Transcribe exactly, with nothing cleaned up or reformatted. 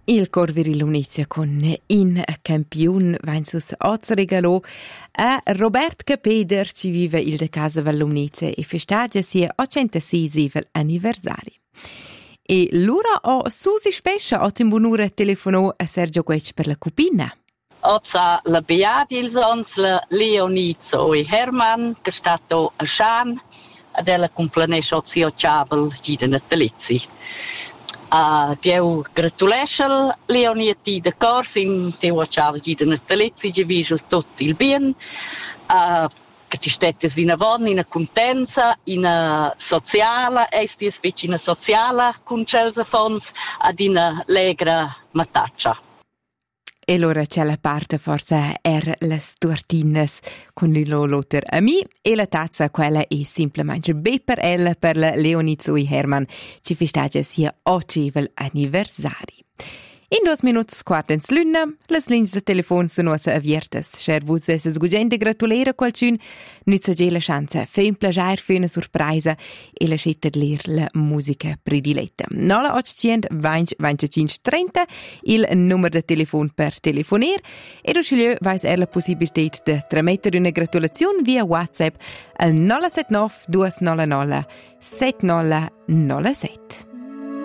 Il Corviri Lunizia con in campion Vainsus Ozregalo a Robert Capeder ci vive il de casa Vallumnice e festeggia sia ottantesei anniversari. E l'ora o Susi Spescia o timbunura telefonò a Sergio Guec per la cupina. Ozza la Beadilsons, la Leonizio e Herman, che è stato a Shan, della compagnia Zio Ciabel di Natalizzi. Uh, Dio gratulesce Leoniti de Corsin, Dio Ciabel di Natalizzi, che vige tutto il bien, uh, che ci stette in una in una contenza, in una sociale, estis vicina sociale, con Celsa Fons, ad una legra mataccia. E allora c'è la parte forse er las tortinas con il loter a mi e la tazza quella è semplicemente B per L per la Leonizio e Herman ci festeggia sia oggi anniversari. In dos minuts quartens luna, las lins de telefon sono aviertas. Cher vus vesses gugente gratulera qualcun, nütza ge la chance, fe un plagiar, fe una surpresa e la scetta de lir la musica prediletta. Nola ottocento venticinque trenta, il numero de telefon per telefoner, e do sceglieu vais er la possibilitat de trametter una gratulazione via WhatsApp al nola set nove due nola nola set nola nola set.